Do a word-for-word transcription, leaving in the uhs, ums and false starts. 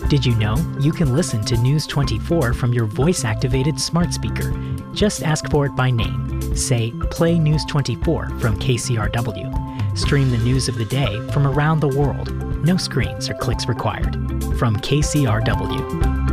Did you know you can listen to News twenty-four from your voice-activated smart speaker? Just ask for it by name. Say, "Play News twenty-four" from K C R W. Stream the news of the day from around the world. No screens or clicks required. From K C R W.